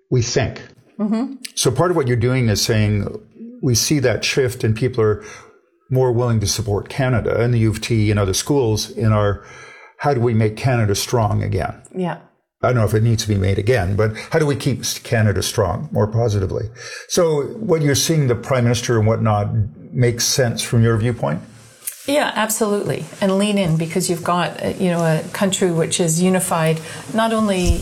we think. So part of what you're doing is saying we see that shift and people are more willing to support Canada and the U of T and other schools in our, how do we make Canada strong again? Yeah. I don't know if it needs to be made again, but how do we keep Canada strong more positively? So what you're seeing the Prime Minister and whatnot makes sense from your viewpoint? Yeah, absolutely. And lean in, because you've got, a country which is unified, not only,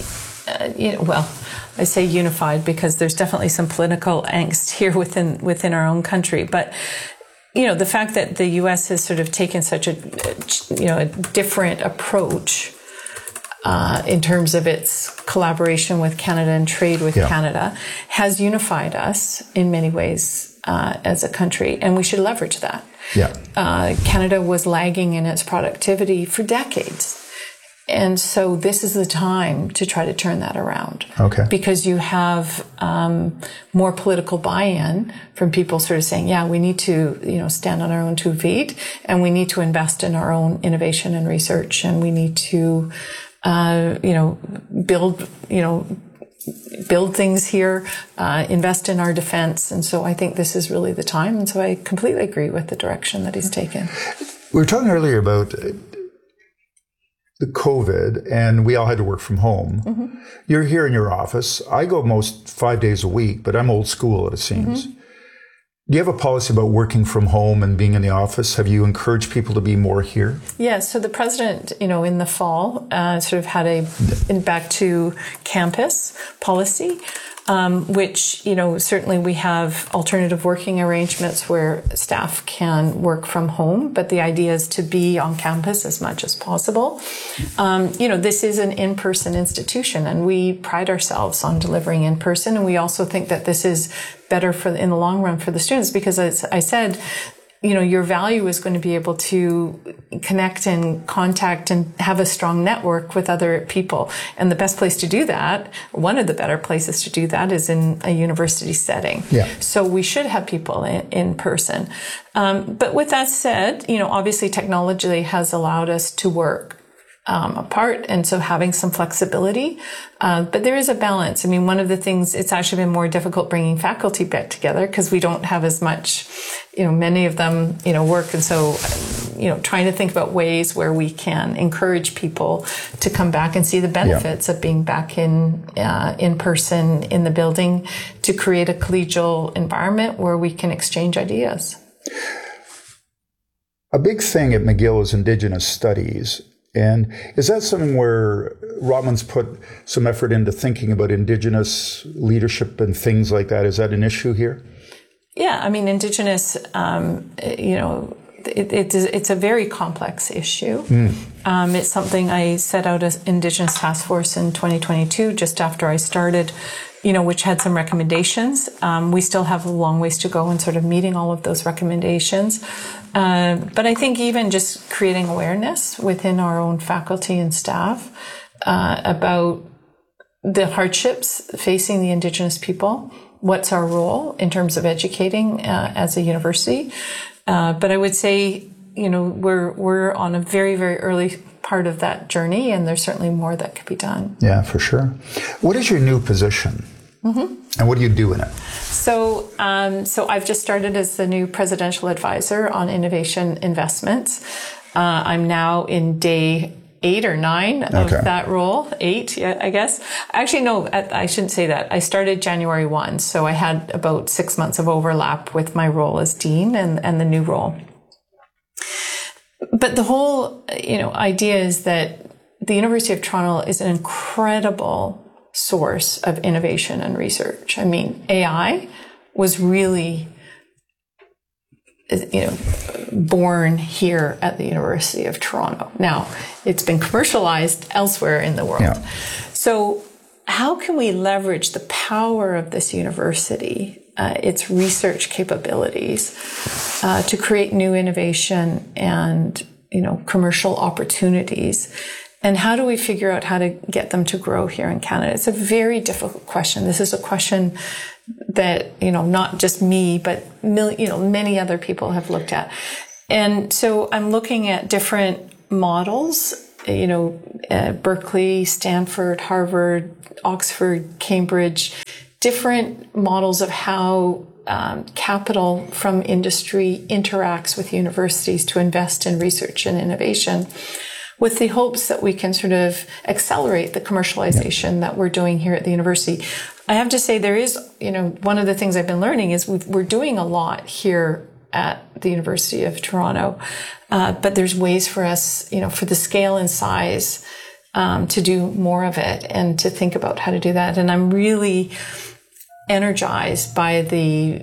I say unified because there's definitely some political angst here within our own country. But, the fact that the U.S. has sort of taken such a different approach in terms of its collaboration with Canada and trade with Canada has unified us in many ways as a country, and we should leverage that. Canada was lagging in its productivity for decades. And so this is the time to try to turn that around. Okay. Because you have more political buy-in from people sort of saying, yeah, we need to, stand on our own 2 feet, and we need to invest in our own innovation and research, and we need to, build things here, invest in our defense. And so I think this is really the time. And so I completely agree with the direction that he's taken. We were talking earlier about the COVID, and we all had to work from home. You're here in your office. I go most 5 days a week, but I'm old school, it seems. Do you have a policy about working from home and being in the office? Have you encouraged people to be more here? Yeah, so the president, in the fall, sort of had a back to campus policy, which, certainly we have alternative working arrangements where staff can work from home, but the idea is to be on campus as much as possible. This is an in-person institution, and we pride ourselves on delivering in person, and we also think that this is better in the long run for the students, because as I said, your value is going to be able to connect and contact and have a strong network with other people. And the best place to do that, one of the better places to do that, is in a university setting. Yeah. So we should have people in person. But with that said, obviously technology has allowed us to work apart, and so having some flexibility. But there is a balance. I mean, one of the things, it's actually been more difficult bringing faculty back together because we don't have as much, many of them, work. And so, trying to think about ways where we can encourage people to come back and see the benefits of being back in person in the building, to create a collegial environment where we can exchange ideas. A big thing at McGill is Indigenous studies. And is that something where Rotman's put some effort into thinking about Indigenous leadership and things like that? Is that an issue here? Yeah, I mean, Indigenous, it's a very complex issue. It's something I set out as Indigenous Task Force in 2022, just after I started, which had some recommendations. We still have a long ways to go in sort of meeting all of those recommendations. But I think even just creating awareness within our own faculty and staff about the hardships facing the Indigenous people, what's our role in terms of educating as a university. But I would say, we're on a very, very early part of that journey, and there's certainly more that could be done. Yeah, for sure. What is your new position? And what do you do in it? So I've just started as the new presidential advisor on innovation investments. I'm now in day 8 or 9 of that role. 8, yeah, I guess. Actually, no, I shouldn't say that. I started January 1, so I had about 6 months of overlap with my role as dean and the new role. But the whole, idea is that the University of Toronto is an incredible source of innovation and research. I mean, AI was really, born here at the University of Toronto. Now, it's been commercialized elsewhere in the world. Yeah. So how can we leverage the power of this university, its research capabilities, to create new innovation and, commercial opportunities? And how do we figure out how to get them to grow here in Canada? It's a very difficult question. This is a question that, not just me, but many other people have looked at. And so I'm looking at different models, Berkeley, Stanford, Harvard, Oxford, Cambridge, different models of how capital from industry interacts with universities to invest in research and innovation, with the hopes that we can sort of accelerate the commercialization that we're doing here at the university. I have to say there is, one of the things I've been learning is we're doing a lot here at the University of Toronto, but there's ways for us, for the scale and size, to do more of it and to think about how to do that. And I'm really energized by the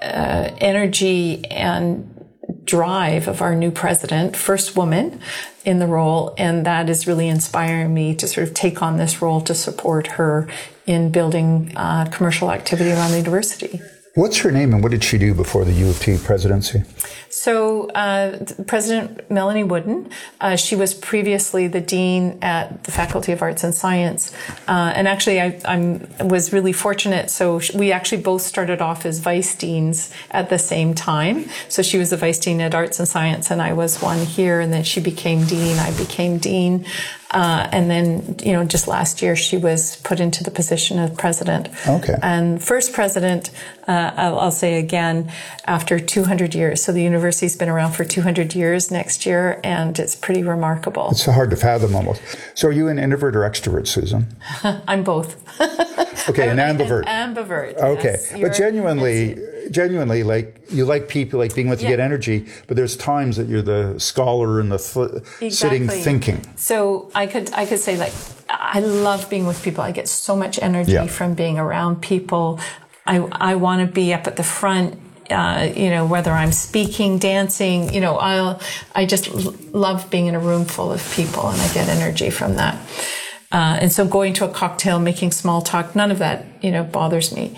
energy and drive of our new president, first woman in the role, and that is really inspiring me to sort of take on this role to support her in building commercial activity around the university. What's her name and what did she do before the U of T presidency? So, President Melanie Wooden, she was previously the dean at the Faculty of Arts and Science. And actually, I was really fortunate. So we actually both started off as vice deans at the same time. So she was the vice dean at Arts and Science and I was one here. And then she became dean. I became dean. And then, just last year, she was put into the position of president. Okay. And first president, I'll say again, after 200 years. So the university's been around for 200 years next year, and it's pretty remarkable. It's hard to fathom almost. So are you an introvert or extrovert, Susan? I'm both. Okay, an ambivert. Ambivert. Okay. Yes, But genuinely, like you like people, like being with, you get energy, but there's times that you're the scholar and the sitting thinking. So I could say, like, I love being with people. I get so much energy from being around people. I want to be up at the front, whether I'm speaking, dancing, I just love being in a room full of people and I get energy from that. And so going to a cocktail, making small talk, none of that, bothers me.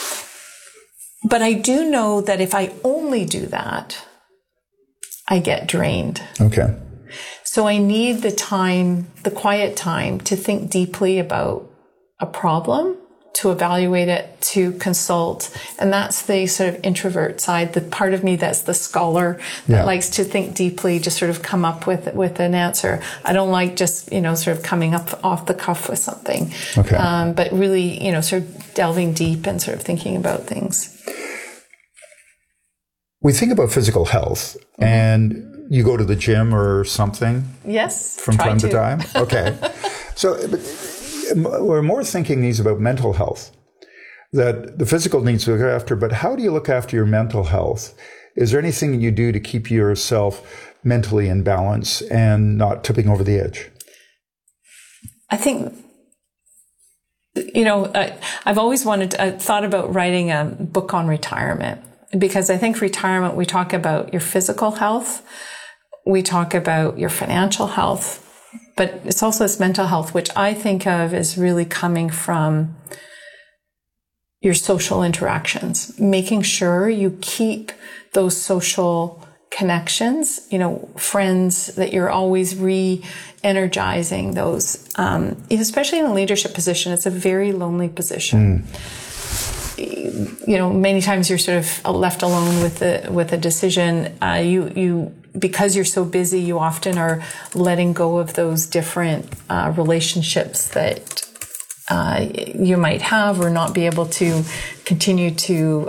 But I do know that if I only do that, I get drained. Okay. So I need the quiet time to think deeply about a problem, to evaluate it, to consult. And that's the sort of introvert side, the part of me that's the scholar that likes to think deeply, just sort of come up with an answer. I don't like just, sort of coming up off the cuff with something. Okay. But really, sort of delving deep and sort of thinking about things. We think about physical health and you go to the gym or something. Yes. From time to time. Okay. So we're more thinking these about mental health, that the physical needs to look after, but how do you look after your mental health? Is there anything you do to keep yourself mentally in balance and not tipping over the edge? I think, I've always thought about writing a book on retirement, because I think retirement, we talk about your physical health, we talk about your financial health, but it's also this mental health, which I think of as really coming from your social interactions, making sure you keep those social connections, friends that you're always re-energizing those, especially in a leadership position. It's a very lonely position. Many times you're sort of left alone with a decision. Because you're so busy, you often are letting go of those different relationships that you might have, or not be able to continue to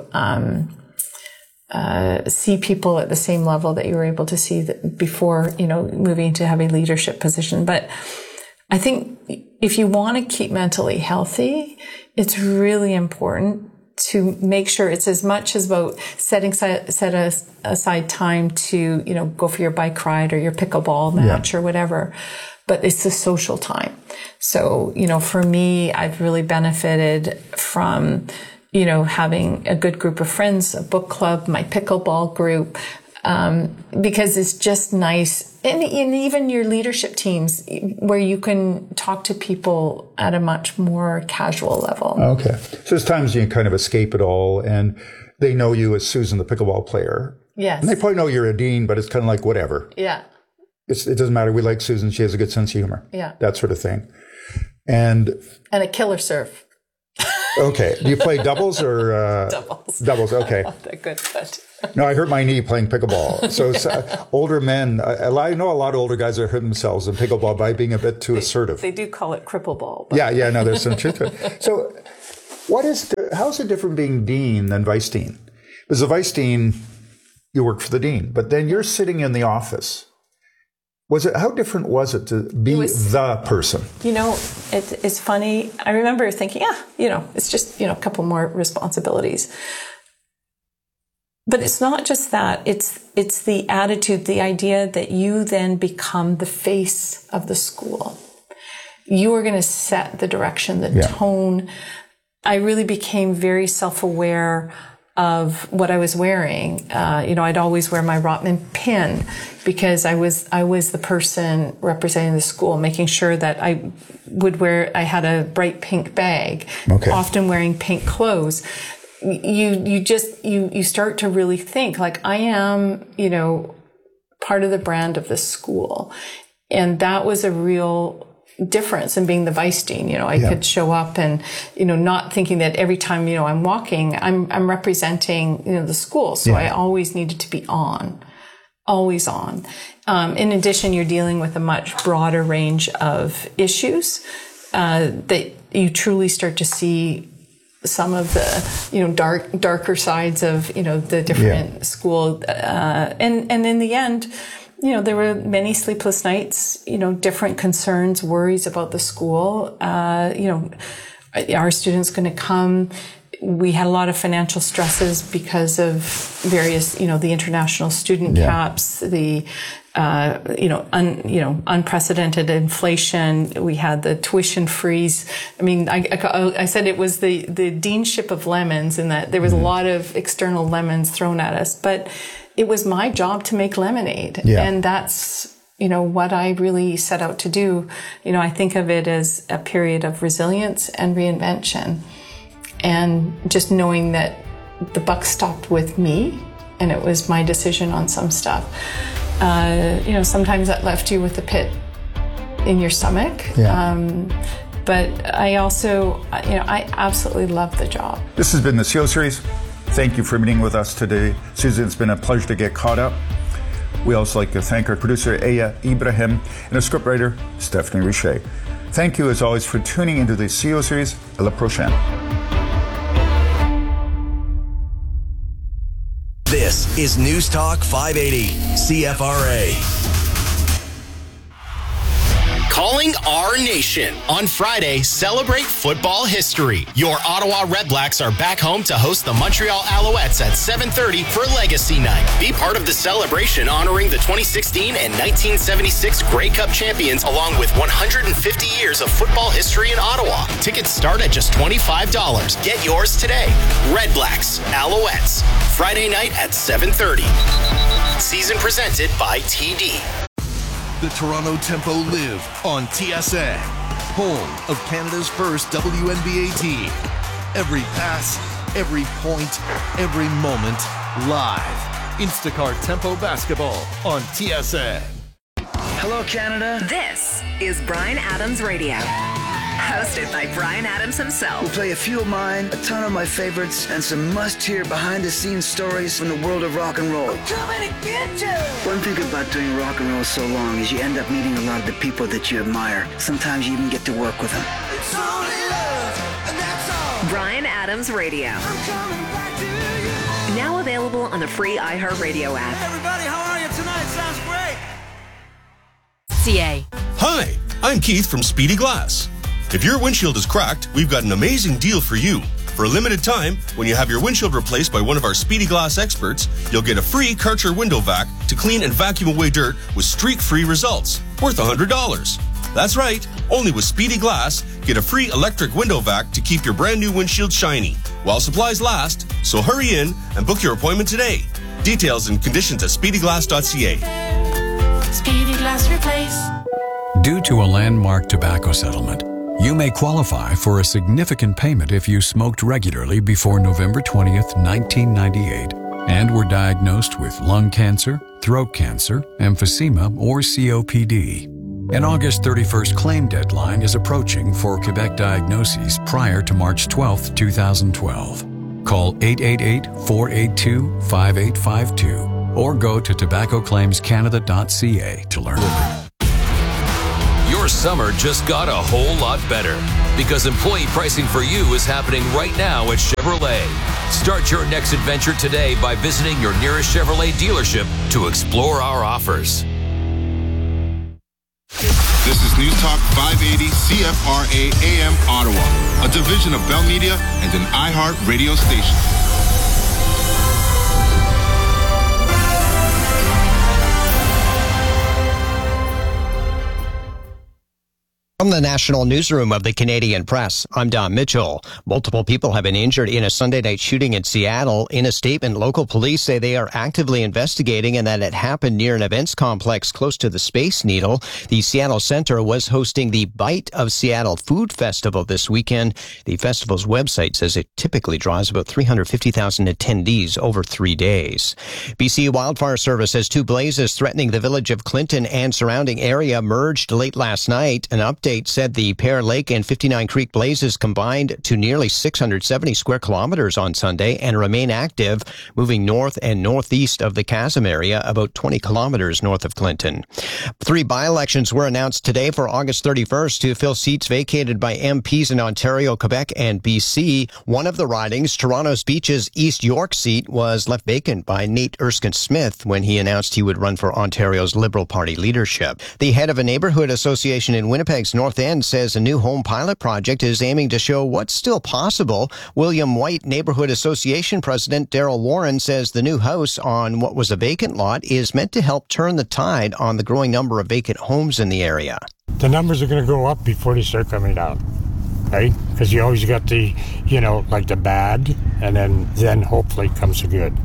see people at the same level that you were able to see before, moving to have a leadership position. But I think if you want to keep mentally healthy, it's really important to make sure it's as much as about set aside time to, go for your bike ride or your pickleball match or whatever, but it's the social time. So, for me, I've really benefited from, having a good group of friends, a book club, my pickleball group, because it's just nice. And even your leadership teams, where you can talk to people at a much more casual level. Okay. So there's times you kind of escape it all and they know you as Susan, the pickleball player. Yes. And they probably know you're a dean, but it's kind of like whatever. Yeah. It doesn't matter. We like Susan. She has a good sense of humor. Yeah. That sort of thing. And a killer serve. Okay. Do you play doubles or? Doubles. Doubles. Okay. They're good, but. No, I hurt my knee playing pickleball. So older men, I know a lot of older guys that hurt themselves in pickleball by being a bit too assertive. They do call it cripple ball. Yeah, no, there's some truth to it. So How's it different being dean than vice dean? Because the vice dean, you work for the dean, but then you're sitting in the office. How different was it to be the person? It's funny. I remember thinking, it's just, a couple more responsibilities. But it's not just that. It's the attitude, the idea that you then become the face of the school. You are going to set the direction, the tone. I really became very self-aware of what I was wearing. I'd always wear my Rotman pin because I was the person representing the school, making sure that I had a bright pink bag, often wearing pink clothes. You start to really think like I am, part of the brand of the school. And that was a real difference in being the vice dean. I could show up and, not thinking that every time, I'm walking, I'm representing, the school. So I always needed to be always on. In addition, you're dealing with a much broader range of issues, that you truly start to see some of the, darker sides of, the different school. And in the end, there were many sleepless nights, different concerns, worries about the school. Are students going to come? We had a lot of financial stresses because of various, the international student caps, the, unprecedented inflation. We had the tuition freeze. I mean, I said it was the deanship of lemons, in that there was a lot of external lemons thrown at us, but it was my job to make lemonade. And that's, what I really set out to do. I think of it as a period of resilience and reinvention, and just knowing that the buck stopped with me and it was my decision on some stuff. Sometimes that left you with a pit in your stomach. But I also, I absolutely love the job. This has been the CEO Series. Thank you for meeting with us today. Susan, it's been a pleasure to get caught up. We also like to thank our producer, Aya Ibrahim, and our scriptwriter, Stephanie Richer. Thank you, as always, for tuning into the CEO Series. À la prochaine. This is News Talk 580, CFRA. Calling our nation. On Friday, celebrate football history. Your Ottawa Redblacks are back home to host the Montreal Alouettes at 7:30 for Legacy Night. Be part of the celebration honoring the 2016 and 1976 Grey Cup champions, along with 150 years of football history in Ottawa. Tickets start at just $25. Get yours today. Redblacks, Alouettes, Friday night at 7:30. Season presented by TD. The Toronto Tempo live on TSN, home of Canada's first WNBA team. Every pass, every point, every moment, live. Instacart Tempo Basketball on TSN. Hello, Canada. This is Bryan Adams Radio, hosted by Bryan Adams himself. We'll play a few of mine, a ton of my favorites, and some must-hear behind-the-scenes stories from the world of rock and roll. I'm coming to get you! One thing about doing rock and roll so long is you end up meeting a lot of the people that you admire. Sometimes you even get to work with them. It's only love, and that's all. Bryan Adams Radio. I'm coming back to you. Now available on the free iHeartRadio app. Hey everybody, how are you tonight? Sounds great. CA. Hi, I'm Keith from Speedy Glass. If your windshield is cracked, we've got an amazing deal for you. For a limited time, when you have your windshield replaced by one of our Speedy Glass experts, you'll get a free Karcher window vac to clean and vacuum away dirt with streak-free results, worth $100. That's right, only with Speedy Glass, get a free electric window vac to keep your brand new windshield shiny, while supplies last, so hurry in and book your appointment today. Details and conditions at speedyglass.ca. Speedy Glass Replace. Due to a landmark tobacco settlement, you may qualify for a significant payment if you smoked regularly before November 20th, 1998, and were diagnosed with lung cancer, throat cancer, emphysema, or COPD. An August 31st claim deadline is approaching for Quebec diagnoses prior to March 12th, 2012. Call 888-482-5852 or go to tobaccoclaimscanada.ca to learn more. Your summer just got a whole lot better because employee pricing for you is happening right now at Chevrolet. Start your next adventure today by visiting your nearest Chevrolet dealership to explore our offers. This is News Talk 580 CFRA AM Ottawa, a division of Bell Media and an iHeart radio station. From the National Newsroom of the Canadian Press, I'm Don Mitchell. Multiple people have been injured in a Sunday night shooting in Seattle. In a statement, local police say they are actively investigating and that it happened near an events complex close to the Space Needle. The Seattle Center was hosting the Bite of Seattle Food Festival this weekend. The festival's website says it typically draws about 350,000 attendees over 3 days. BC Wildfire Service says 2 blazes threatening the village of Clinton and surrounding area merged late last night. An update said the Pear Lake and 59 Creek blazes combined to nearly 670 square kilometers on Sunday and remain active, moving north and northeast of the chasm area, about 20 kilometers north of Clinton. 3 by-elections were announced today for August 31st to fill seats vacated by MPs in Ontario, Quebec, and BC. One of the ridings, Toronto's Beach's East York seat, was left vacant by Nate Erskine-Smith when he announced he would run for Ontario's Liberal Party leadership. The head of a neighborhood association in Winnipeg's North End says a new home pilot project is aiming to show what's still possible. William White Neighborhood Association President Daryl Warren says the new house on what was a vacant lot is meant to help turn the tide on the growing number of vacant homes in the area. The numbers are going to go up before they start coming down, right? Because you always got the, like the bad, and then hopefully comes the good.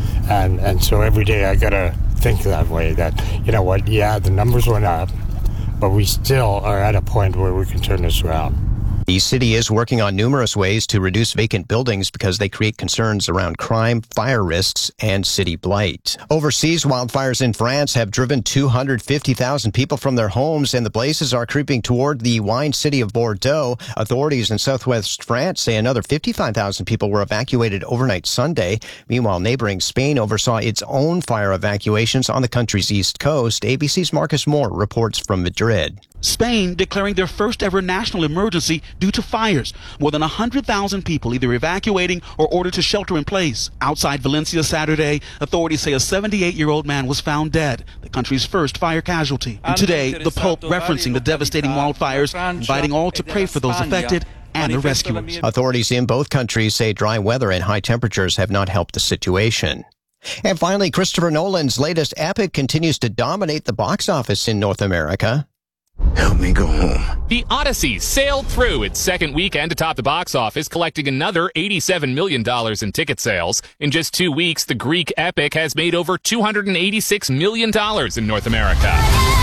And so every day I got to think that way, that, the numbers went up, but we still are at a point where we can turn this around. The city is working on numerous ways to reduce vacant buildings because they create concerns around crime, fire risks, and city blight. Overseas, wildfires in France have driven 250,000 people from their homes, and the blazes are creeping toward the wine city of Bordeaux. Authorities in southwest France say another 55,000 people were evacuated overnight Sunday. Meanwhile, neighboring Spain oversaw its own fire evacuations on the country's east coast. ABC's Marcus Moore reports from Madrid. Spain declaring their first ever national emergency due to fires. More than 100,000 people either evacuating or ordered to shelter in place. Outside Valencia Saturday, authorities say a 78-year-old man was found dead, the country's first fire casualty. And today, the Pope referencing the devastating wildfires, inviting all to pray for those affected and the rescuers. Authorities in both countries say dry weather and high temperatures have not helped the situation. And finally, Christopher Nolan's latest epic continues to dominate the box office in North America. Help me go home. The Odyssey sailed through its second weekend atop the box office, collecting another $87 million in ticket sales. In just 2 weeks, the Greek epic has made over $286 million in North America.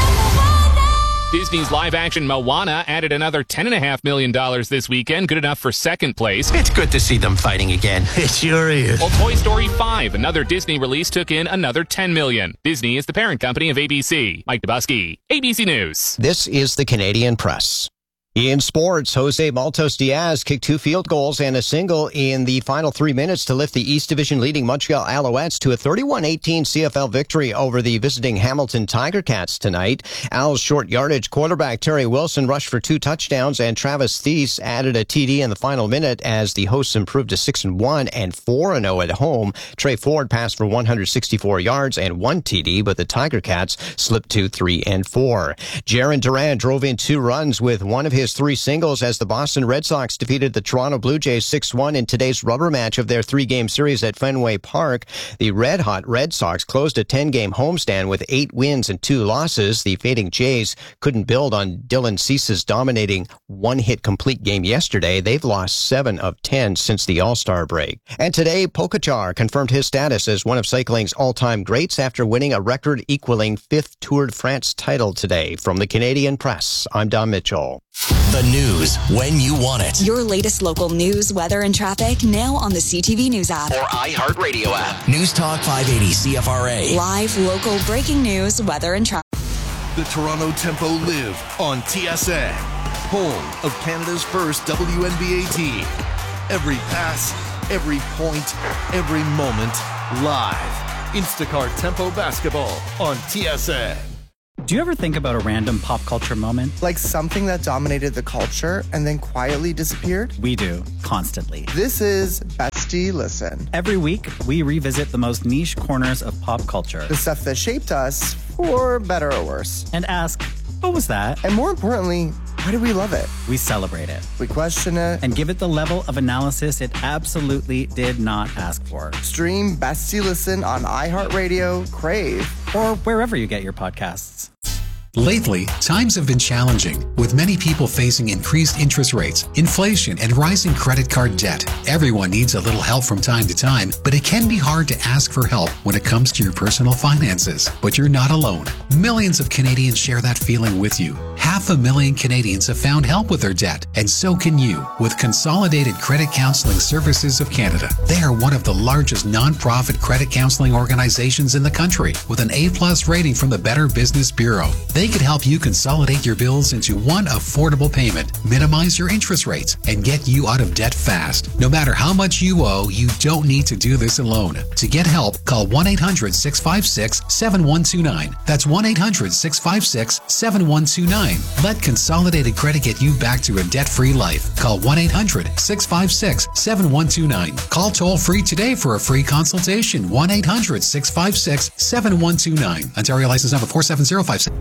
Disney's live-action Moana added another $10.5 million this weekend, good enough for second place. It's good to see them fighting again. It sure is. While Toy Story 5, another Disney release, took in another $10 million. Disney is the parent company of ABC. Mike Dubusky, ABC News. This is the Canadian Press. In sports, Jose Maltos Diaz kicked 2 field goals and a single in the final 3 minutes to lift the East Division leading Montreal Alouettes to a 31-18 CFL victory over the visiting Hamilton Tiger Cats tonight. Al's short yardage quarterback Terry Wilson rushed for 2 touchdowns, and Travis Thies added a TD in the final minute as the hosts improved to 6-1 and 4-0 at home. Trey Ford passed for 164 yards and 1 TD, but the Tiger Cats slipped to 3-4. Jarren Duran drove in 2 runs with one of his 3 singles as the Boston Red Sox defeated the Toronto Blue Jays 6-1 in today's rubber match of their 3-game series at Fenway Park. The red-hot Red Sox closed a 10-game homestand with 8 wins and 2 losses. The fading Jays couldn't build on Dylan Cease's dominating one-hit complete game yesterday. They've lost 7 of 10 since the All-Star break. And today, Pogačar confirmed his status as one of cycling's all-time greats after winning a record-equaling 5th Tour de France title today. From the Canadian Press, I'm Don Mitchell. The news when you want it. Your latest local news, weather, and traffic now on the CTV News app. Or iHeartRadio app. News Talk 580 CFRA. Live local breaking news, weather, and traffic. The Toronto Tempo live on TSN. Home of Canada's first WNBA team. Every pass, every point, every moment, live. Instacart Tempo Basketball on TSN. Do you ever think about a random pop culture moment? Like something that dominated the culture and then quietly disappeared? We do, constantly. This is Bestie Listen. Every week, we revisit the most niche corners of pop culture. The stuff that shaped us, for better or worse. And ask, what was that? And more importantly, why do we love it? We celebrate it. We question it. And give it the level of analysis it absolutely did not ask for. Stream Bestie Listen on iHeartRadio, Crave, or wherever you get your podcasts. Lately, times have been challenging, with many people facing increased interest rates, inflation, and rising credit card debt. Everyone needs a little help from time to time, but it can be hard to ask for help when it comes to your personal finances. But you're not alone. Millions of Canadians share that feeling with you. 500,000 Canadians have found help with their debt, and so can you with Consolidated Credit Counseling Services of Canada. They are one of the largest non-profit credit counseling organizations in the country, with an A+ rating from the Better Business Bureau. They could help you consolidate your bills into one affordable payment, minimize your interest rates, and get you out of debt fast. No matter how much you owe, you don't need to do this alone. To get help, call 1-800-656-7129. That's 1-800-656-7129. Let Consolidated Credit get you back to a debt-free life. Call 1-800-656-7129. Call toll-free today for a free consultation. 1-800-656-7129. Ontario license number 47056.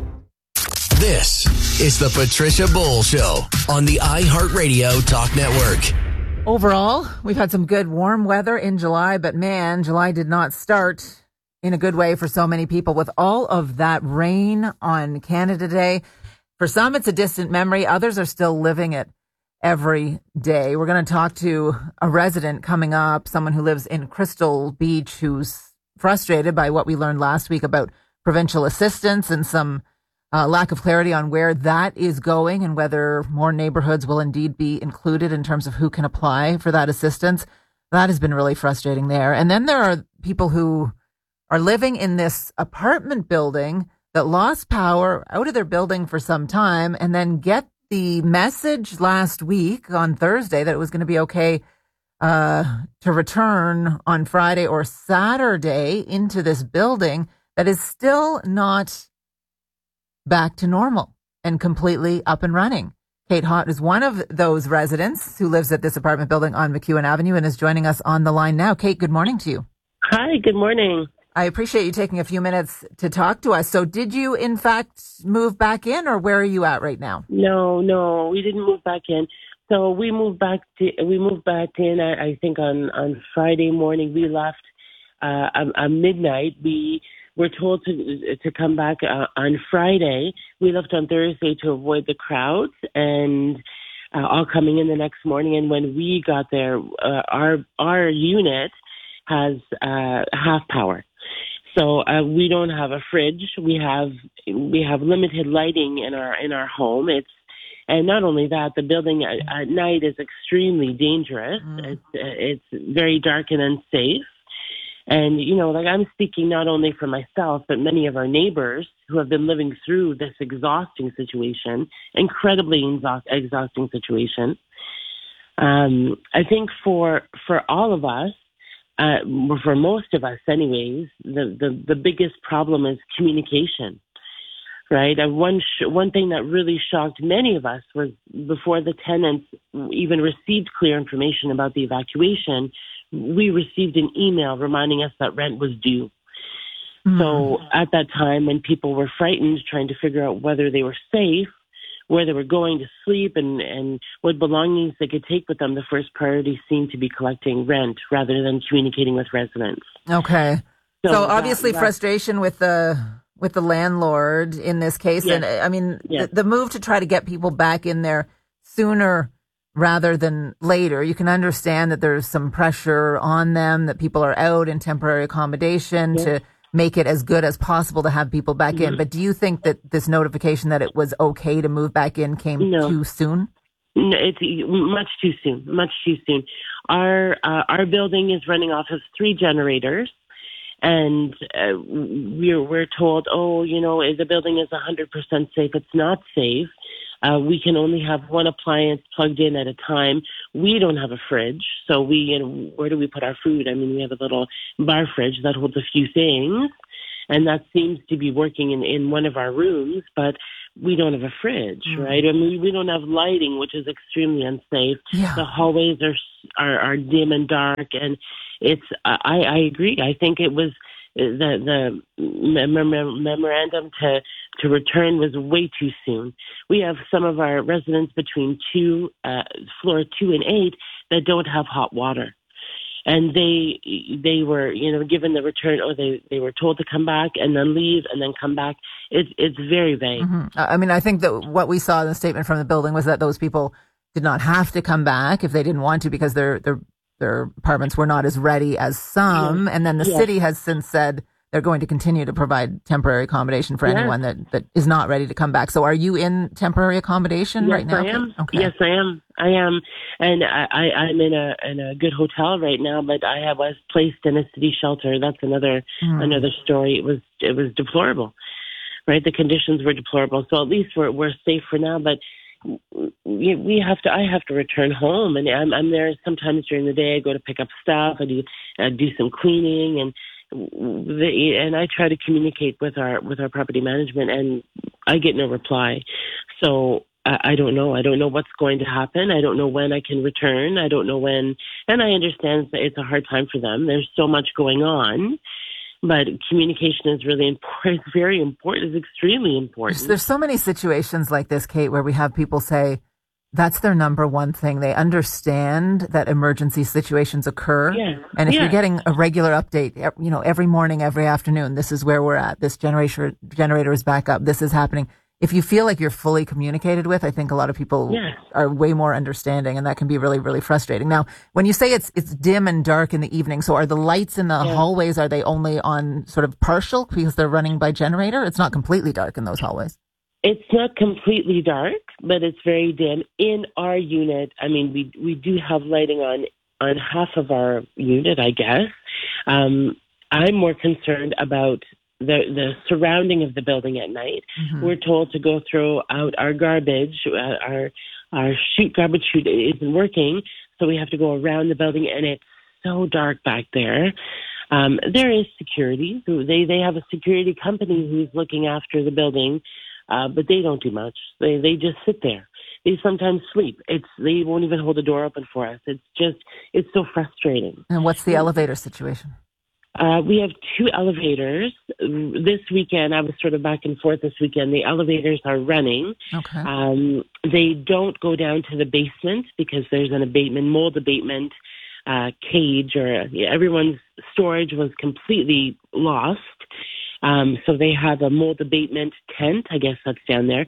This is the Patricia Bowl Show on the iHeartRadio Talk Network. Overall, we've had some good warm weather in July, but man, July did not start in a good way for so many people with all of that rain on Canada Day. For some, it's a distant memory. Others are still living it every day. We're going to talk to a resident coming up, someone who lives in Crystal Beach, who's frustrated by what we learned last week about provincial assistance and some lack of clarity on where that is going and whether more neighborhoods will indeed be included in terms of who can apply for that assistance. That has been really frustrating there. And then there are people who are living in this apartment building that lost power out of their building for some time and then get the message last week on Thursday that it was going to be okay to return on Friday or Saturday into this building that is still not back to normal and completely up and running. Kate Hott is one of those residents who lives at this apartment building on McEwen Avenue and is joining us on the line now. Kate, good morning to you. Hi, good morning. I appreciate you taking a few minutes to talk to us. So did you, in fact, move back in, or where are you at right now? No, we didn't move back in. So we moved back in, I think on Friday morning. We left at midnight. We were told to come back on Friday. We left on Thursday to avoid the crowds and all coming in the next morning. And when we got there, our unit has half power. So we don't have a fridge. We have limited lighting in our home. And not only that, the building at night is extremely dangerous. It's very dark and unsafe. And, I'm speaking not only for myself, but many of our neighbors who have been living through this exhausting situation, incredibly exhausting situation. I think for all of us, for most of us anyways, the biggest problem is communication, right? And one thing that really shocked many of us was before the tenants even received clear information about the evacuation, we received an email reminding us that rent was due. Mm-hmm. So at that time, when people were frightened, trying to figure out whether they were safe, where they were going to sleep, and what belongings they could take with them, the first priority seemed to be collecting rent rather than communicating with residents. Okay. So obviously frustration with the landlord in this case. Yes. And I mean, yes. the move to try to get people back in there sooner rather than later. You can understand that there's some pressure on them, that people are out in temporary accommodation to make it as good as possible to have people back in. But do you think that this notification that it was okay to move back in came too soon? No, it's much too soon. Much too soon. Our building is running off of 3 generators, and we're told, the building is 100% safe. It's not safe. We can only have one appliance plugged in at a time. We don't have a fridge, so where do we put our food? I mean, we have a little bar fridge that holds a few things. and that seems to be working in one of our rooms, but we don't have a fridge, right? I mean, we don't have lighting, which is extremely unsafe. Yeah. The hallways are dim and dark, and it's. I agree. I think it was the memorandum to return was way too soon. We have some of our residents between floor 2 and 8 that don't have hot water. And they were, given the return, or they were told to come back and then leave and then come back. It's very vague. Mm-hmm. I mean, I think that what we saw in the statement from the building was that those people did not have to come back if they didn't want to, because their apartments were not as ready as some. And then the city has since said they're going to continue to provide temporary accommodation for anyone that is not ready to come back. So are you in temporary accommodation right now? Yes, I am. Okay. Yes, I am. And I'm in a good hotel right now, but I was placed in a city shelter. That's another story. It was deplorable, right? The conditions were deplorable. So at least we're safe for now, but I have to return home, and I'm there sometimes during the day. I go to pick up stuff. I do some cleaning, and I try to communicate with our property management, and I get no reply. So I don't know. I don't know what's going to happen. I don't know when I can return. I don't know when, and I understand that it's a hard time for them. There's so much going on. But communication is really important. It's very important. It's extremely important. There's so many situations like this, Kate, where we have people say that's their number one thing. They understand that emergency situations occur. Yeah. And if you're getting a regular update, every morning, every afternoon, this is where we're at. This generator is back up. This is happening. If you feel like you're fully communicated with, I think a lot of people are way more understanding, and that can be really, really frustrating. Now, when you say it's dim and dark in the evening, so are the lights in the hallways, are they only on sort of partial because they're running by generator? It's not completely dark in those hallways. It's not completely dark, but it's very dim. In our unit, I mean, we do have lighting on half of our unit, I guess. I'm more concerned about the surrounding of the building at night. Mm-hmm. We're told to go throw out our garbage. Our garbage chute isn't working, so we have to go around the building, and it's so dark back there. There is security. They have a security company who's looking after the building, but they don't do much. They just sit there. They sometimes sleep. They won't even hold the door open for us. It's so frustrating. And what's the elevator situation? We have 2 elevators. This weekend, I was sort of back and forth this weekend. The elevators are running. Okay. They don't go down to the basement because there's an mold abatement cage, or everyone's storage was completely lost. So they have a mold abatement tent. I guess that's down there.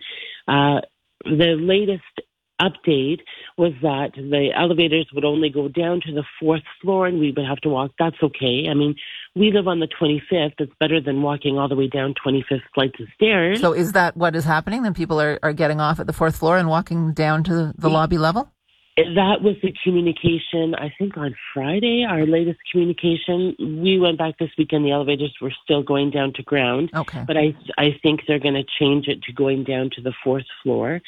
The latest update was that the elevators would only go down to the 4th floor, and we would have to walk. That's okay. I mean, we live on the 25th. It's better than walking all the way down 25th flights of stairs. So is that what is happening? Then people are getting off at the 4th floor and walking down to the lobby level? That was the communication, I think, on Friday, our latest communication. We went back this weekend. The elevators were still going down to ground. Okay. But I think they're going to change it to going down to the 4th floor.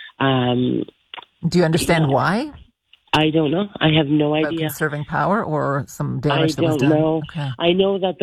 Do you understand why? I don't know. I have no idea. Conserving power or some damage that was done? I don't know. Okay. I know that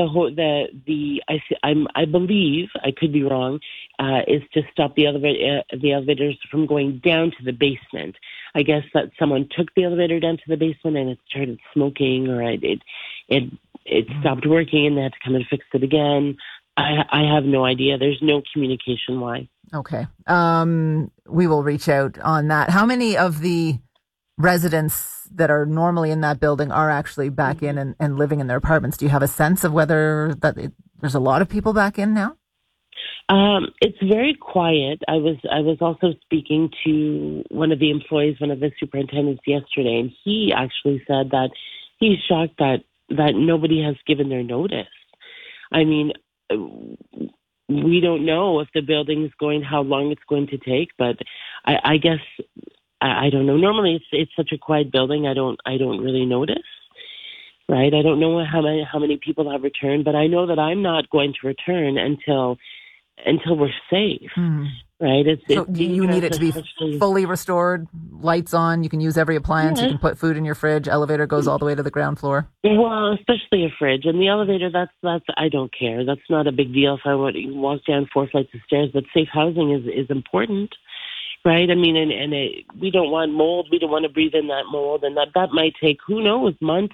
I believe, I could be wrong, is to stop the elevators from going down to the basement. I guess that someone took the elevator down to the basement and it started smoking, or it stopped working and they had to come and fix it again. I have no idea. There's no communication why. Okay. We will reach out on that. How many of the residents that are normally in that building are actually back in and living in their apartments? Do you have a sense of whether there's a lot of people back in now? It's very quiet. I was also speaking to one of the employees, one of the superintendents yesterday, and he actually said that he's shocked that nobody has given their notice. I mean, we don't know if the building is how long it's going to take, but I guess I don't know. Normally, it's such a quiet building. I don't really notice, right? I don't know how many people have returned, but I know that I'm not going to return until until we're safe. Right? So you need it to be fully restored, lights on. You can use every appliance. You can put food in your fridge. Elevator goes all the way to the ground floor. Well, especially a fridge. And the elevator, that's I don't care. That's not a big deal if I want to walk down 4 flights of stairs. But safe housing is important, right? I mean, and we don't want mold. We don't want to breathe in that mold. And that might take, who knows, months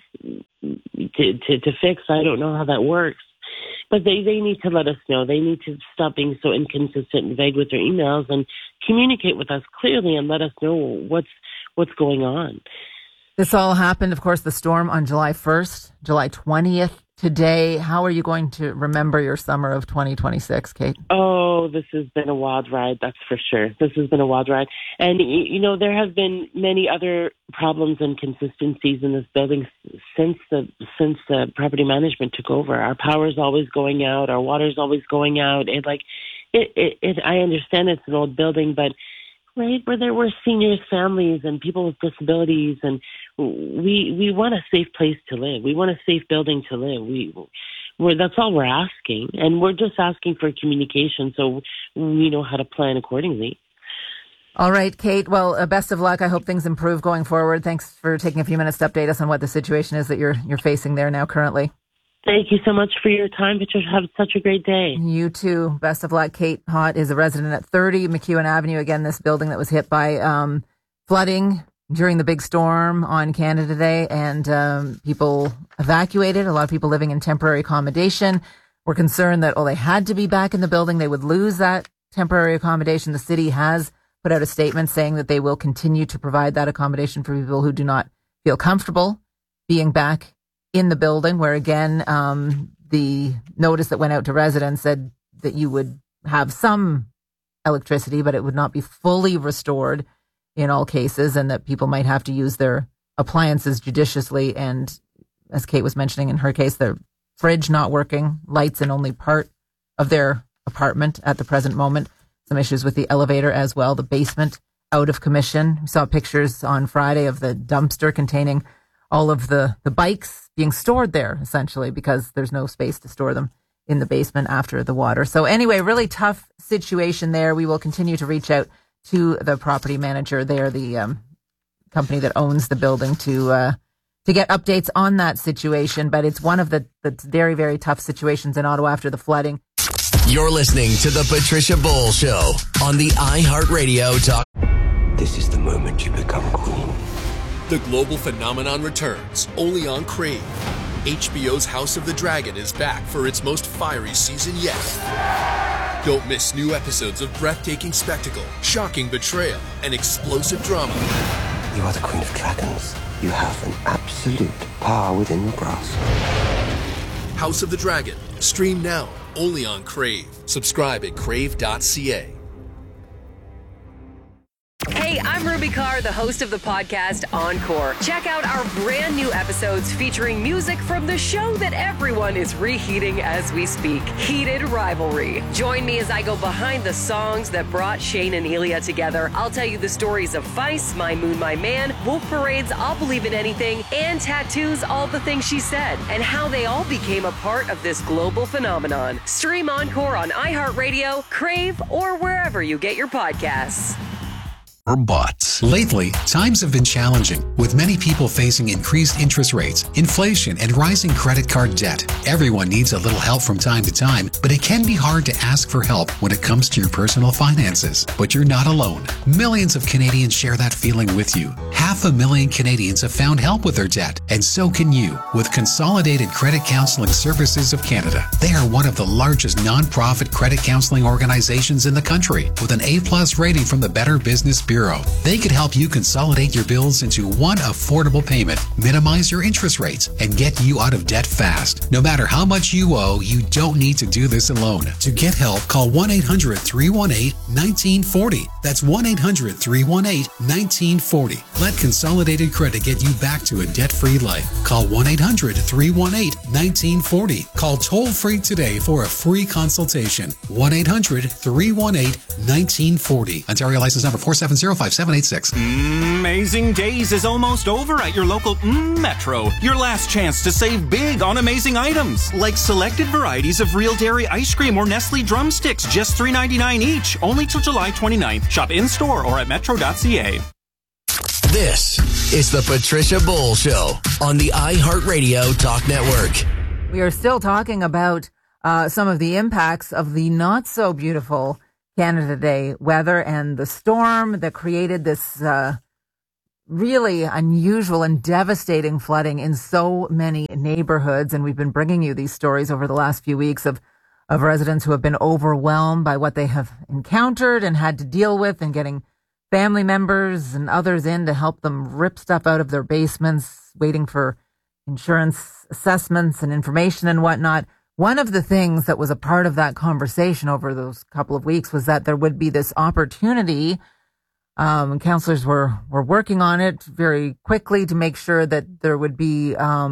to fix. I don't know how that works. But they need to let us know. They need to stop being so inconsistent and vague with their emails and communicate with us clearly and let us know what's going on. This all happened, of course, the storm on July 1st, July 20th. Today, how are you going to remember your summer of 2026, Kate? Oh, this has been a wild ride, that's for sure. This has been a wild ride. And, there have been many other problems and consistencies in this building since the property management took over. Our power's always going out. Our water's always going out. I understand it's an old building, but right where there were seniors' families and people with disabilities, and we want a safe place to live. We want a safe building to live. That's all we're asking, and we're just asking for communication so we know how to plan accordingly. All right, Kate. Well, best of luck. I hope things improve going forward. Thanks for taking a few minutes to update us on what the situation is that you're facing there now currently. Thank you so much for your time, Patricia. Have such a great day. You too. Best of luck. Kate Hott is a resident at 30 McEwen Avenue. Again, this building that was hit by flooding during the big storm on Canada Day, and people evacuated. A lot of people living in temporary accommodation were concerned that, they had to be back in the building. They would lose that temporary accommodation. The city has put out a statement saying that they will continue to provide that accommodation for people who do not feel comfortable being back in the building, where again, the notice that went out to residents said that you would have some electricity, but it would not be fully restored in all cases, and that people might have to use their appliances judiciously. And as Kate was mentioning in her case, the fridge not working, lights in only part of their apartment at the present moment. Some issues with the elevator as well. The basement out of commission. We saw pictures on Friday of the dumpster containing all of the bikes being stored there, essentially, because there's no space to store them in the basement after the water. So anyway, really tough situation there. We will continue to reach out to the property manager there, the company that owns the building, to get updates on that situation. But it's one of the very, very tough situations in Ottawa after the flooding. You're listening to The Patricia Bowles Show on the iHeartRadio Talk. This is the moment you become queen. The global phenomenon returns, only on Crave. HBO's House of the Dragon is back for its most fiery season yet. Don't miss new episodes of breathtaking spectacle, shocking betrayal, and explosive drama. You are the queen of dragons. You have an absolute power within your grasp. House of the Dragon. Stream now, only on Crave. Subscribe at crave.ca. Hey, I'm Ruby Carr, the host of the podcast Encore. Check out our brand new episodes featuring music from the show that everyone is reheating as we speak, Heated Rivalry. Join me as I go behind the songs that brought Shane and Elia together. I'll tell you the stories of Feist, My Moon, My Man, Wolf Parade's I'll Believe in Anything, and Tattoo's All the Things She Said, and how they all became a part of this global phenomenon. Stream Encore on iHeartRadio, Crave, or wherever you get your podcasts. Or bots. Lately, times have been challenging, with many people facing increased interest rates, inflation, and rising credit card debt. Everyone needs a little help from time to time, but it can be hard to ask for help when it comes to your personal finances. But you're not alone. Millions of Canadians share that feeling with you. 500,000 Canadians have found help with their debt, and so can you with Consolidated Credit Counseling Services of Canada. They are one of the largest non-profit credit counseling organizations in the country, with an A+ rating from the Better Business Bureau. They could help you consolidate your bills into one affordable payment, minimize your interest rates, and get you out of debt fast. No matter how much you owe, you don't need to do this alone. To get help, call 1-800-318-1940. That's 1-800-318-1940. Let Consolidated Credit get you back to a debt-free life. Call 1-800-318-1940. Call toll-free today for a free consultation. 1-800-318-1940. Ontario license number 470. 05786. Amazing Days is almost over at your local Metro. Your last chance to save big on amazing items, like selected varieties of Real Dairy ice cream or Nestle drumsticks, just $3.99 each, only till July 29th. Shop in-store or at metro.ca. This is the Patricia Bowl Show on the iHeartRadio Talk Network. We are still talking about some of the impacts of the not so beautiful Canada Day weather and the storm that created this really unusual and devastating flooding in so many neighborhoods. And we've been bringing you these stories over the last few weeks of residents who have been overwhelmed by what they have encountered and had to deal with, and getting family members and others in to help them rip stuff out of their basements, waiting for insurance assessments and information and whatnot. One of the things that was a part of that conversation over those couple of weeks was that there would be this opportunity. Councillors were working on it very quickly to make sure that there would be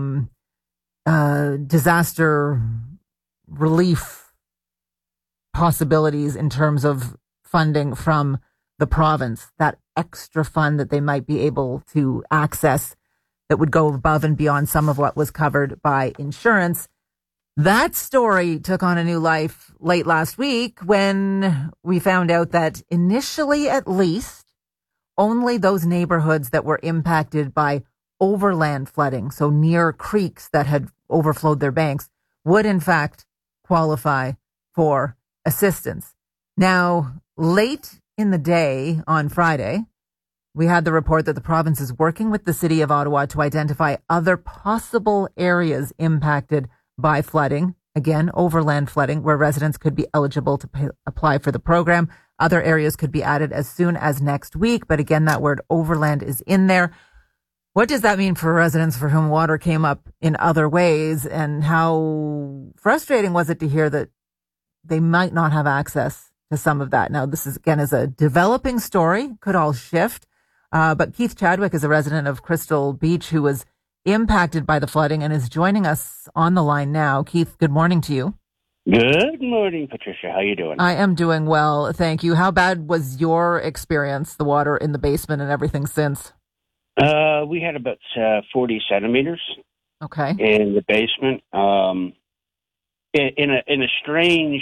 disaster relief possibilities in terms of funding from the province, that extra fund that they might be able to access that would go above and beyond some of what was covered by insurance. That story took on a new life late last week when we found out that initially, at least, only those neighborhoods that were impacted by overland flooding, so near creeks that had overflowed their banks, would in fact qualify for assistance. Now, late in the day on Friday, we had the report that the province is working with the City of Ottawa to identify other possible areas impacted by flooding, again, overland flooding, where residents could be eligible to apply for the program. Other areas could be added as soon as next week, but again, that word overland is in there. What does that mean for residents for whom water came up in other ways, and how frustrating was it to hear that they might not have access to some of that? Now, this is, again, is a developing story, could all shift. But Keith Chadwick is a resident of Crystal Beach who was impacted by the flooding and is joining us on the line now. Keith, good morning to you. Good morning, Patricia. How you doing? I am doing well, thank you. How bad was your experience, the water in the basement and everything since? We had about 40 centimeters. Okay. In the basement. In a strange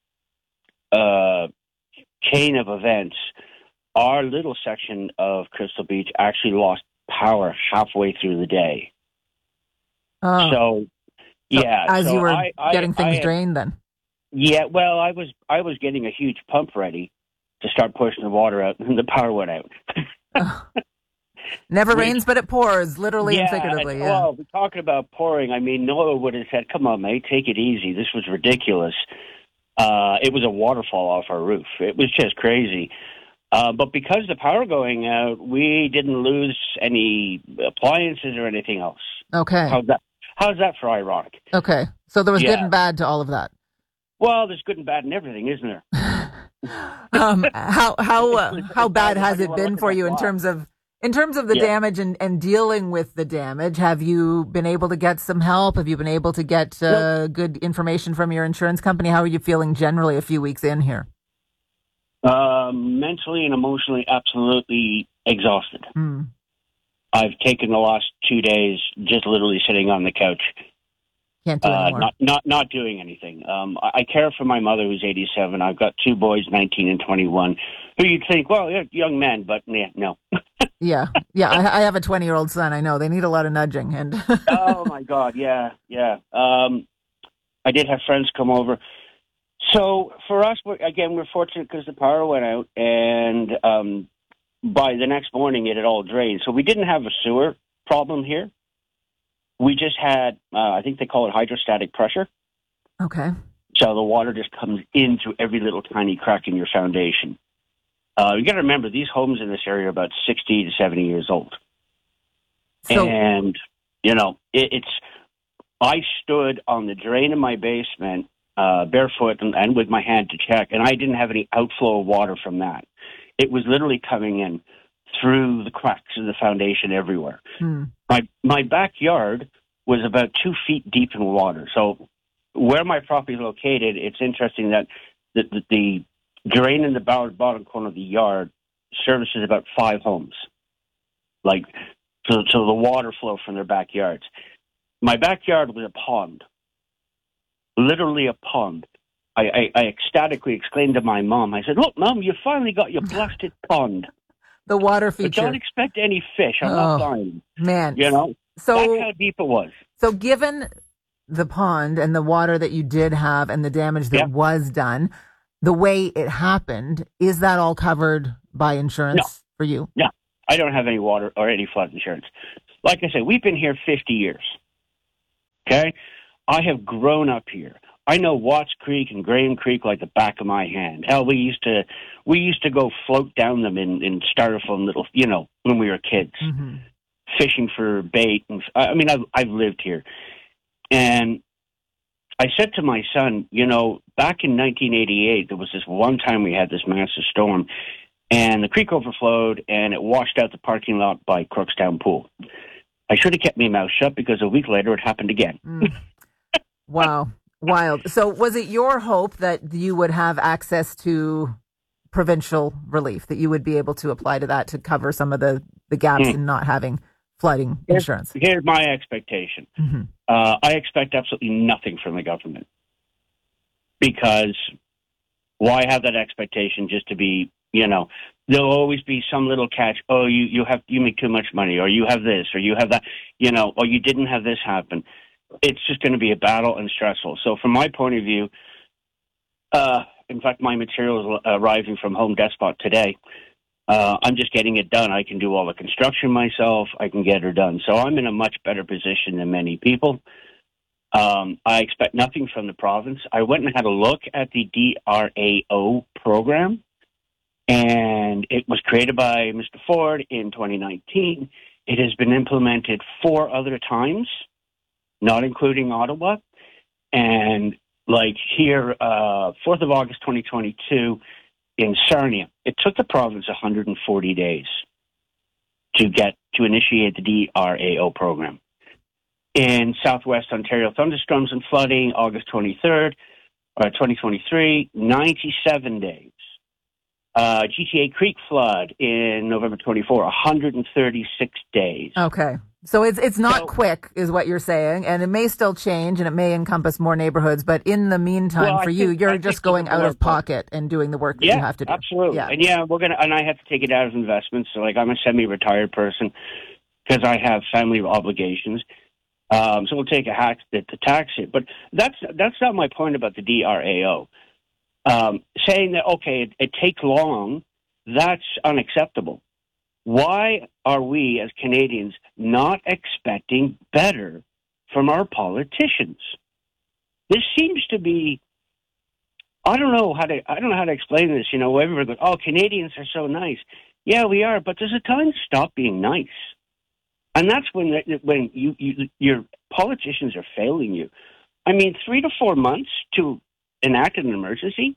chain of events, our little section of Crystal Beach actually lost power halfway through the day. So yeah. As so you were getting things drained then? Yeah, well, I was getting a huge pump ready to start pushing the water out, and the power went out. Never rains, but it pours, literally and figuratively. Yeah. Well, we're talking about pouring. I mean, Noah would have said, come on, mate, take it easy. This was ridiculous. It was a waterfall off our roof. It was just crazy. But because the power going out, we didn't lose any appliances or anything else. Okay. How's that for ironic? Okay. So there was good and bad to all of that. Well, there's good and bad in everything, isn't there? How bad has it been for you in terms of the damage and dealing with the damage? Have you been able to get some help? Have you been able to get good information from your insurance company? How are you feeling generally a few weeks in here? Mentally and emotionally, absolutely exhausted. I've taken the last 2 days just literally sitting on the couch. Can't do anymore. Not doing anything. I care for my mother, who's 87. I've got two boys, 19 and 21, who you'd think, well, you're young men, but no. Yeah. I have a 20-year-old son. I know they need a lot of nudging. And oh my God, yeah. I did have friends come over. So for us, we're fortunate because the power went out, and by the next morning it had all drained. So we didn't have a sewer problem here. We just had, I think they call it hydrostatic pressure. Okay. So the water just comes in through every little tiny crack in your foundation. You got to remember, these homes in this area are about 60 to 70 years old. So, and, I stood on the drain in my basement, barefoot and with my hand to check, and I didn't have any outflow of water from that. It was literally coming in through the cracks in the foundation everywhere. My backyard was about 2 feet deep in water. So where my property is located, it's interesting that the drain in the bottom corner of the yard services about 5 homes. Like, so the water flow from their backyards. My backyard was a pond. Literally a pond. I ecstatically exclaimed to my mom, I said, "Look, Mom, you finally got your blasted pond." The water feature. But don't expect any fish. I'm not buying. Man. You know? So, that's how deep it was. So given the pond and the water that you did have and the damage that was done, the way it happened, is that all covered by insurance for you? No, I don't have any water or any flood insurance. Like I said, we've been here 50 years. Okay? I have grown up here. I know Watts Creek and Graham Creek like the back of my hand. Hell, we used to go float down them in styrofoam little, when we were kids, fishing for bait. And I mean, I've lived here, and I said to my son, back in 1988, there was this one time we had this massive storm, and the creek overflowed, and it washed out the parking lot by Crookstown Pool. I should have kept my mouth shut because a week later it happened again. Wow. Wild. So was it your hope that you would have access to provincial relief, that you would be able to apply to that to cover some of the gaps in not having flooding insurance? Here's my expectation. I expect absolutely nothing from the government, because why have that expectation just to be, there'll always be some little catch. Oh, you make too much money, or you have this, or you have that, or you didn't have this happen. It's just going to be a battle and stressful. So from my point of view, in fact, my material is arriving from Home Depot today. I'm just getting it done. I can do all the construction myself. I can get her done. So I'm in a much better position than many people. I expect nothing from the province. I went and had a look at the DRAO program, and it was created by Mr. Ford in 2019. It has been implemented 4 other times, not including Ottawa. And like here, 4th of August 2022 in Sarnia, it took the province 140 days to initiate the DRAO program. In Southwest Ontario, thunderstorms and flooding, August 23rd, 2023, 97 days. GTA Creek flood in November 24, 136 days. Okay. So it's not quick, is what you're saying, and it may still change, and it may encompass more neighborhoods, but in the meantime, you're just going out of pocket and doing the work that you have to do. Absolutely. Yeah, absolutely. And I have to take it out of investments. So, I'm a semi-retired person because I have family obligations. So we'll take a hack to tax it. But that's not my point about the DRAO. Saying that, okay, it takes long, that's unacceptable. Why are we as Canadians not expecting better from our politicians? This seems to be, I don't know how to explain this. Everybody goes, "Oh, Canadians are so nice." Yeah, we are, but there's a time to stop being nice, and that's when your politicians are failing you. I mean, 3 to 4 months to enact an emergency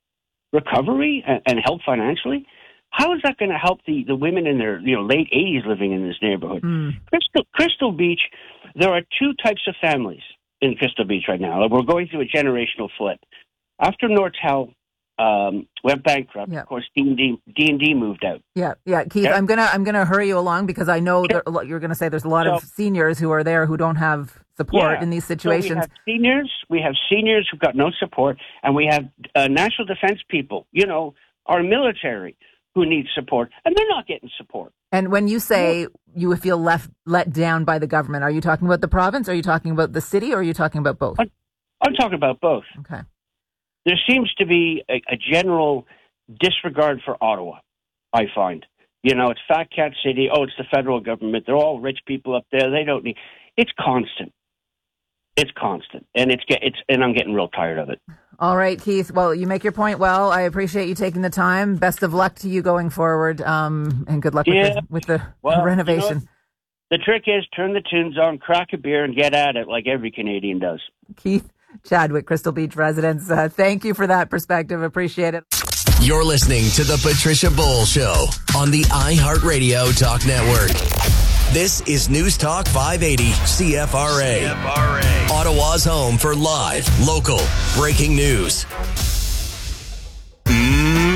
recovery and help financially. How is that going to help the women in their late 80s living in this neighborhood? Crystal Beach, there are 2 types of families in Crystal Beach right now. We're going through a generational flip. After Nortel went bankrupt, of course, D&D moved out. Yeah, Keith, I'm gonna hurry you along because I know you're going to say there's a lot of seniors who are there who don't have support in these situations. So we have seniors who've got no support, and we have national defense people, our military, who need support, and they're not getting support. And when you say you feel let down by the government, are you talking about the province, are you talking about the city, or are you talking about both? I'm talking about both. Okay. There seems to be a general disregard for Ottawa, I find. It's Fat Cat City. Oh, it's the federal government. They're all rich people up there. They don't need... It's constant. It's constant. And and I'm getting real tired of it. All right, Keith. Well, you make your point well. I appreciate you taking the time. Best of luck to you going forward, and good luck with the renovation. The trick is turn the tunes on, crack a beer, and get at it like every Canadian does. Keith Chadwick, Crystal Beach residents, thank you for that perspective. Appreciate it. You're listening to The Patricia Bowl Show on the iHeartRadio Talk Network. This is News Talk 580 CFRA. Ottawa's home for live, local, breaking news.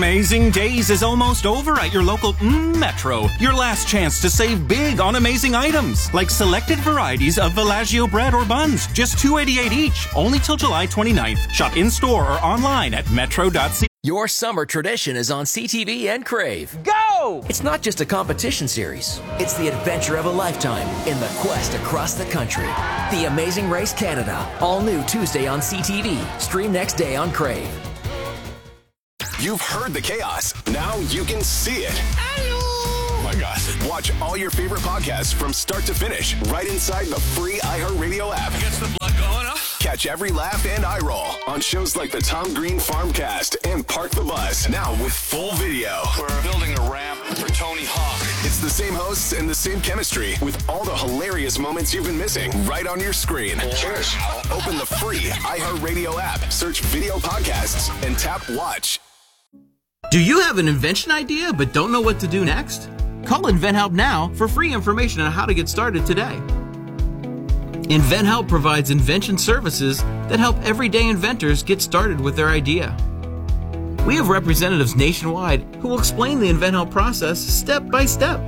Amazing Days is almost over at your local Metro. Your last chance to save big on amazing items, like selected varieties of Villaggio bread or buns, just $2.88 each, only till July 29th. Shop in-store or online at metro.ca. Your summer tradition is on CTV and Crave. Go! It's not just a competition series. It's the adventure of a lifetime in the quest across the country. The Amazing Race Canada. All new Tuesday on CTV. Stream next day on Crave. You've heard the chaos. Now you can see it. Oh my gosh. Watch all your favorite podcasts from start to finish right inside the free iHeartRadio app. Gets the blood going, huh? Catch every laugh and eye roll on shows like the Tom Green Farmcast and Park the Bus. Now with full video. We're building a ramp for Tony Hawk. It's the same hosts and the same chemistry with all the hilarious moments you've been missing right on your screen. Cheers. Open the free iHeartRadio app, search video podcasts, and tap watch. Do you have an invention idea but don't know what to do next? Call InventHelp now for free information on how to get started today. InventHelp provides invention services that help everyday inventors get started with their idea. We have representatives nationwide who will explain the InventHelp process step by step.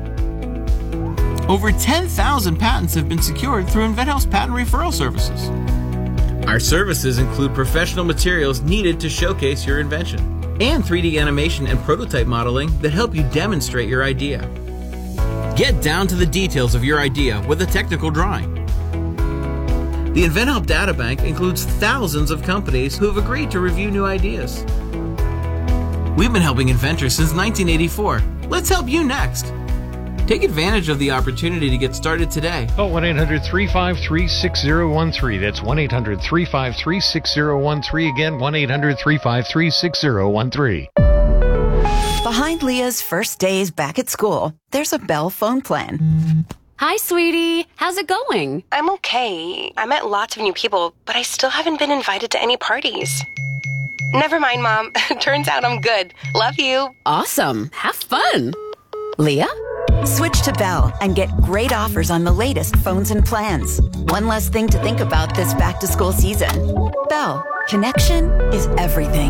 Over 10,000 patents have been secured through InventHelp's patent referral services. Our services include professional materials needed to showcase your invention, and 3D animation and prototype modeling that help you demonstrate your idea. Get down to the details of your idea with a technical drawing. The InventHelp Databank includes thousands of companies who have agreed to review new ideas. We've been helping inventors since 1984. Let's help you next. Take advantage of the opportunity to get started today. Call 1-800-353-6013. That's 1-800-353-6013. Again, 1-800-353-6013. Behind Leah's first days back at school, there's a Bell phone plan. Hi, sweetie. How's it going? I'm okay. I met lots of new people, but I still haven't been invited to any parties. Never mind, Mom. Turns out I'm good. Love you. Awesome. Have fun. Leah? Switch to Bell and get great offers on the latest phones and plans. One less thing to think about this back-to-school season. Bell. Connection is everything.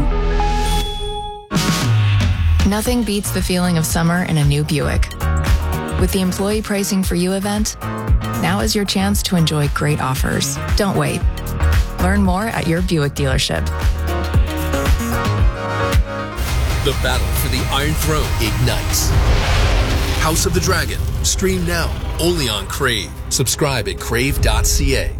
Nothing beats the feeling of summer in a new Buick. With the Employee Pricing for You event, now is your chance to enjoy great offers. Don't wait. Learn more at your Buick dealership. The battle for the Iron Throne ignites. House of the Dragon. Stream now, only on Crave. Subscribe at crave.ca.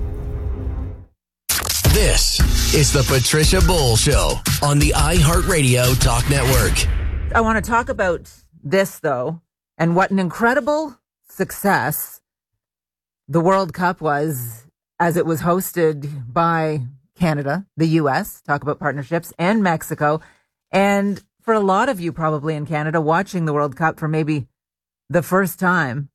This is the Patricia Bowl Show on the iHeartRadio Talk Network. I want to talk about this, though, and what an incredible success the World Cup was as it was hosted by Canada, the U.S., talk about partnerships, and Mexico. And for a lot of you probably in Canada watching the World Cup for maybe the first time,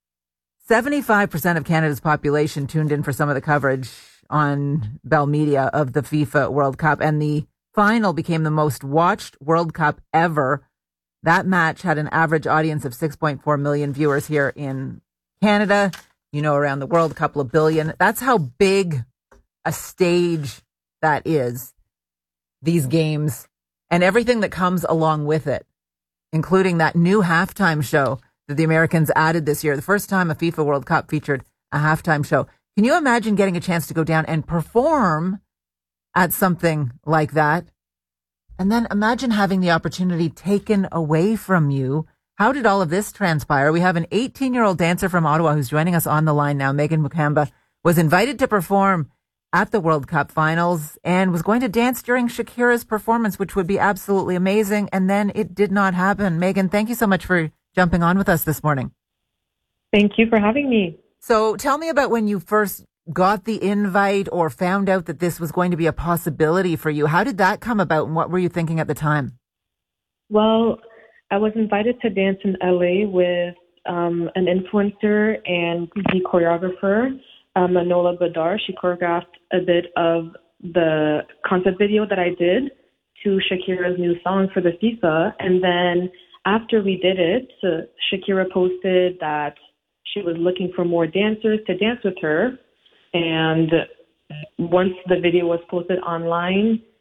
75% of Canada's population tuned in for some of the coverage on Bell Media of the FIFA World Cup. And the final became the most watched World Cup ever. That match had an average audience of 6.4 million viewers here in Canada. You know, around the world, a couple of billion. That's how big a stage that is, these games, and everything that comes along with it, including that new halftime show that the Americans added this year. The first time a FIFA World Cup featured a halftime show. Can you imagine getting a chance to go down and perform at something like that? And then imagine having the opportunity taken away from you. How did all of this transpire? We have an 18-year-old dancer from Ottawa who's joining us on the line now. Megan Mukamba was invited to perform at the World Cup finals and was going to dance during Shakira's performance, which would be absolutely amazing. And then it did not happen. Megan, thank you so much for jumping on with us this morning. Thank you for having me. So tell me about when you first got the invite or found out that this was going to be a possibility for you. How did that come about and what were you thinking at the time? Well, I was invited to dance in LA with an influencer and the choreographer, Manola Badar. She choreographed a bit of the concept video that I did to Shakira's new song for the FIFA. And then after we did it, Shakira posted that she was looking for more dancers to dance with her. And once the video was posted online,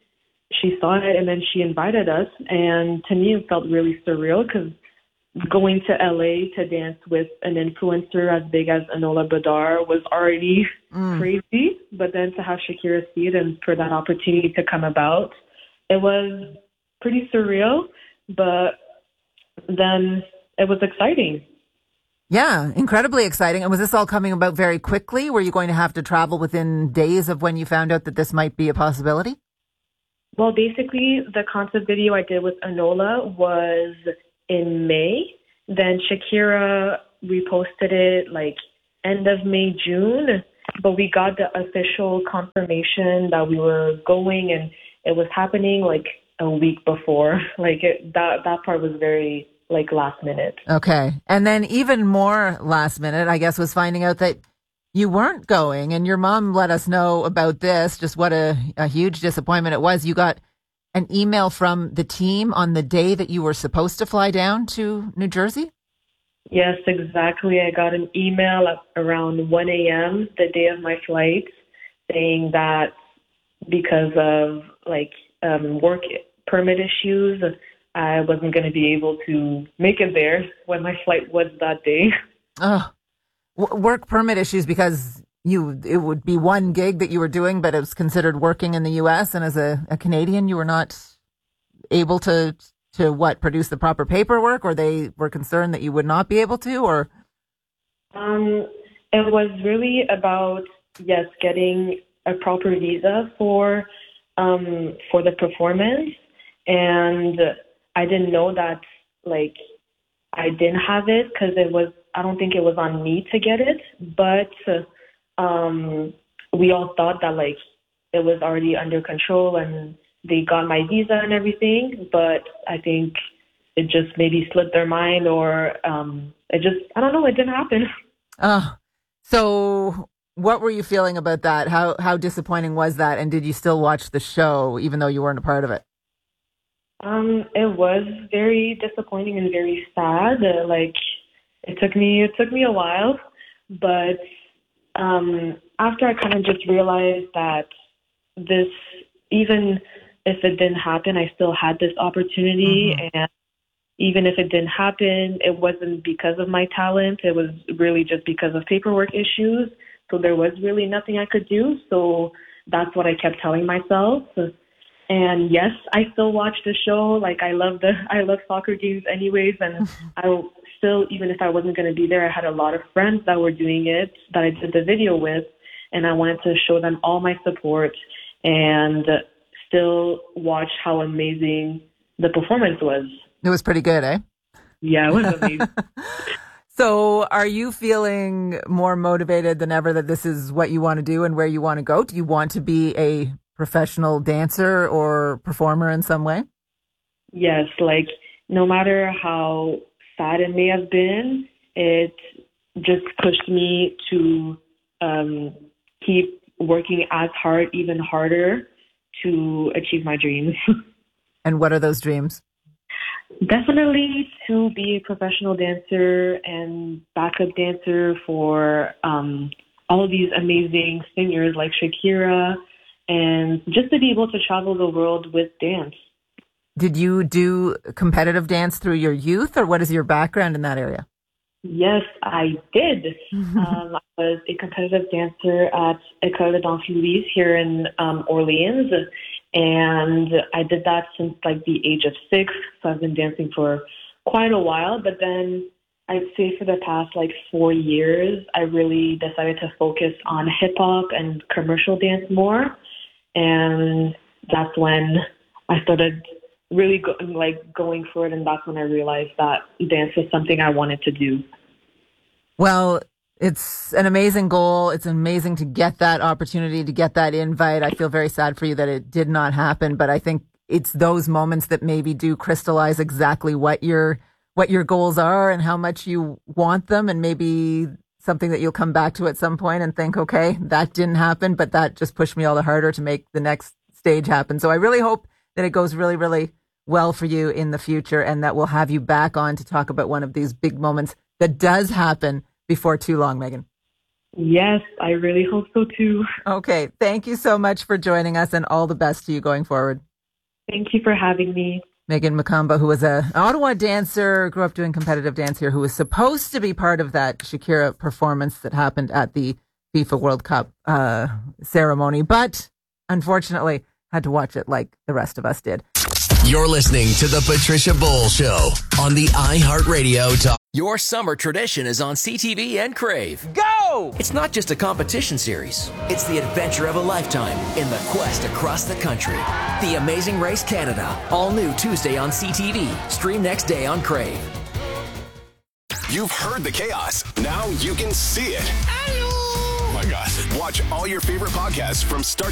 she saw it and then she invited us. And to me, it felt really surreal because going to LA to dance with an influencer as big as Enola Badar was already crazy. But then to have Shakira see it and for that opportunity to come about, it was pretty surreal. But then it was exciting. Yeah, incredibly exciting. And was this all coming about very quickly? Were you going to have to travel within days of when you found out that this might be a possibility? Well, basically, the concept video I did with Enola was in May. Then Shakira reposted it like end of May, June. But we got the official confirmation that we were going and it was happening like a week before. Like that part was very like last minute. Okay. And then even more last minute, I guess, was finding out that you weren't going. And your mom let us know about this, just what a huge disappointment it was. You got an email from the team on the day that you were supposed to fly down to New Jersey? Yes, exactly. I got an email at around 1 a.m. the day of my flight saying that because of like work permit issues, I wasn't going to be able to make it there when my flight was that day. Oh, work permit issues because it would be one gig that you were doing, but it was considered working in the U.S. And as a Canadian, you were not able to produce the proper paperwork, or they were concerned that you would not be able to, or? It was really about, yes, getting a proper visa for the performance. And I didn't know that, like, I didn't have it because I don't think it was on me to get it. But we all thought that, like, it was already under control and they got my visa and everything. But I think it just maybe slipped their mind or I don't know, it didn't happen. So what were you feeling about that? How disappointing was that? And did you still watch the show even though you weren't a part of it? It was very disappointing and very sad. Like it took me a while, but after I kind of just realized that this, even if it didn't happen, I still had this opportunity, and even if it didn't happen, it wasn't because of my talent. It was really just because of paperwork issues. So there was really nothing I could do. So that's what I kept telling myself. And yes, I still watch the show. Like I love soccer games anyways. And I still, even if I wasn't going to be there, I had a lot of friends that were doing it that I did the video with. And I wanted to show them all my support and still watch how amazing the performance was. It was pretty good, eh? Yeah, it was amazing. So are you feeling more motivated than ever that this is what you want to do and where you want to go? Do you want to be a professional dancer or performer in some way? Yes, like no matter how sad it may have been, it just pushed me to keep working as hard, even harder to achieve my dreams. And what are those dreams? Definitely to be a professional dancer and backup dancer for all of these amazing singers like Shakira, and just to be able to travel the world with dance. Did you do competitive dance through your youth, or what is your background in that area? Yes, I did. I was a competitive dancer at École de Danse Louise here in Orleans. And I did that since like the age of 6. So I've been dancing for quite a while. But then I'd say for the past like 4 years, I really decided to focus on hip hop and commercial dance more. And that's when I started really going for it. And that's when I realized that dance was something I wanted to do. Well, it's an amazing goal. It's amazing to get that opportunity, to get that invite. I feel very sad for you that it did not happen, but I think it's those moments that maybe do crystallize exactly what your goals are and how much you want them, and maybe something that you'll come back to at some point and think, okay, that didn't happen, but that just pushed me all the harder to make the next stage happen. So I really hope that it goes really, really well for you in the future, and that we'll have you back on to talk about one of these big moments that does happen before too long, Megan. Yes, I really hope so too. Okay. Thank you so much for joining us, and all the best to you going forward. Thank you for having me. Megan Makamba, who was an Ottawa dancer, grew up doing competitive dance here, who was supposed to be part of that Shakira performance that happened at the FIFA World Cup ceremony, but unfortunately had to watch it like the rest of us did. You're listening to The Patricia Bowl Show on the iHeartRadio Talk. Your summer tradition is on CTV and Crave. Go! It's not just a competition series. It's the adventure of a lifetime in the quest across the country. The Amazing Race Canada. All new Tuesday on CTV. Stream next day on Crave. You've heard the chaos. Now you can see it. Oh my gosh. Watch all your favorite podcasts from Start